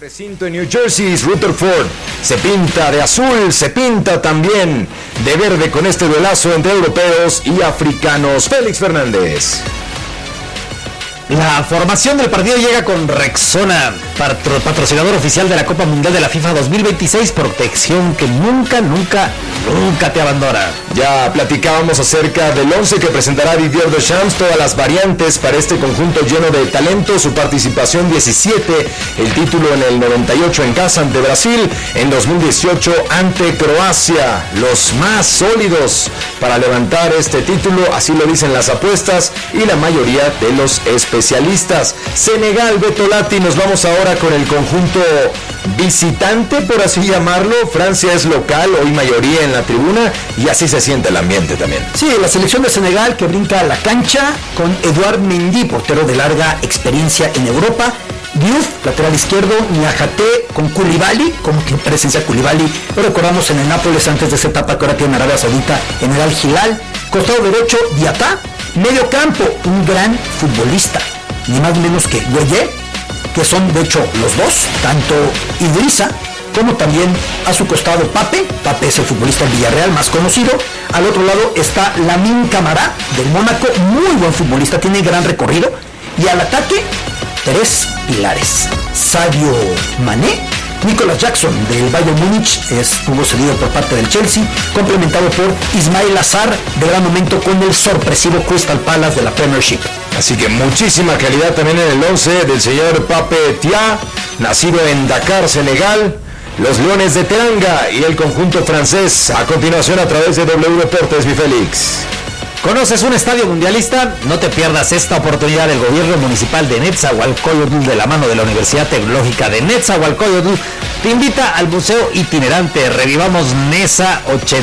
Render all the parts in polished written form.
recinto en New Jersey, Rutherford se pinta de azul, se pinta también de verde con este duelazo entre europeos y africanos. Félix Fernández. La formación del partido llega con Rexona, patrocinador oficial de la Copa Mundial de la FIFA 2026, protección que nunca te abandona. Ya platicábamos acerca del 11 que presentará Didier Deschamps, todas las variantes para este conjunto lleno de talento, su participación 17, el título en el 98 en casa ante Brasil, en 2018 ante Croacia, los más sólidos para levantar este título, así lo dicen las apuestas y la mayoría de los especialistas. Senegal, Beto Lati, nos vamos ahora con el conjunto visitante, por así llamarlo. Francia es local, hoy mayoría en la tribuna, y así se siente el ambiente también. Sí, la selección de Senegal que brinca a la cancha con Edouard Mendy, portero de larga experiencia en Europa. Diouf, lateral izquierdo, Niakhaté con Koulibaly, como que presencia Koulibaly, lo recordamos en el Nápoles antes de esa etapa que ahora tiene en Arabia Saudita en el Al Hilal. Costado derecho, Diatta. Medio campo, un gran futbolista, ni más ni menos que Gueye, que son de hecho los dos, tanto Idrissa como también a su costado Pape es el futbolista del Villarreal más conocido. Al otro lado está Lamine Camara del Mónaco, muy buen futbolista, tiene gran recorrido. Y al ataque, tres pilares: Sadio Mané, Nicolas Jackson del Bayern Múnich, estuvo cedido por parte del Chelsea, complementado por Ismail Azar de gran momento con el sorpresivo Crystal Palace de la Premiership. Así que muchísima calidad también en el 11 del señor Pape Tia, nacido en Dakar, Senegal. Los Leones de Teranga y el conjunto francés a continuación a través de W Deportes, mi Félix. ¿Conoces un estadio mundialista? No te pierdas esta oportunidad. El gobierno municipal de Netzahualcóyotl, de la mano de la Universidad Tecnológica de Netzahualcóyotl, te invita al Museo Itinerante Revivamos Nesa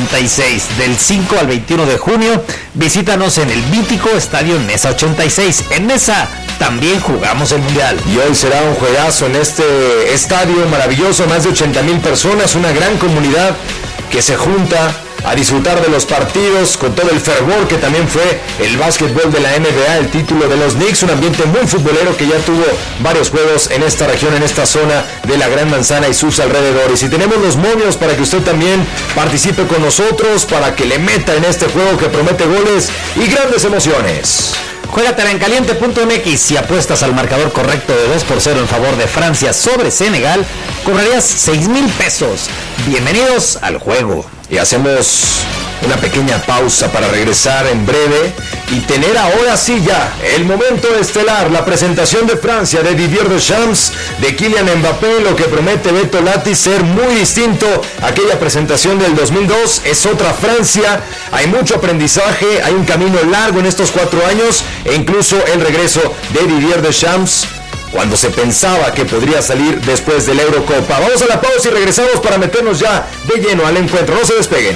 86 del 5 al 21 de junio. Visítanos en el mítico estadio Nesa 86. En Nesa también jugamos el Mundial. Y hoy será un juegazo en este estadio maravilloso, más de 80,000 personas, una gran comunidad que se junta a disfrutar de los partidos con todo el fervor que también fue el básquetbol de la NBA, el título de los Knicks, un ambiente muy futbolero que ya tuvo varios juegos en esta región, en esta zona de la Gran Manzana y sus alrededores. Y tenemos los momios para que usted también participe con nosotros, para que le meta en este juego que promete goles y grandes emociones. Juégatela en caliente.mx. Si apuestas al marcador correcto de 2-0 en favor de Francia sobre Senegal, cobrarías 6,000 pesos. Bienvenidos al juego. Y hacemos una pequeña pausa para regresar en breve y tener ahora sí ya el momento estelar, la presentación de Francia, de Didier Deschamps, de Kylian Mbappé, lo que promete Beto Lati ser muy distinto a aquella presentación del 2002. Es otra Francia, hay mucho aprendizaje, hay un camino largo en estos 4 años e incluso el regreso de Didier Deschamps cuando se pensaba que podría salir después de la Eurocopa. Vamos a la pausa y regresamos para meternos ya de lleno al encuentro. No se despeguen.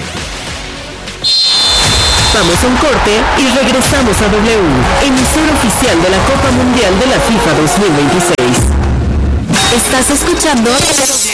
Vamos a un corte y regresamos a W, emisora oficial de la Copa Mundial de la FIFA 2026. Estás escuchando